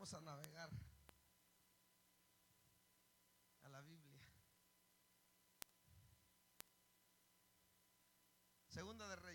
vamos a navegar a la Biblia. Segunda de Reyes.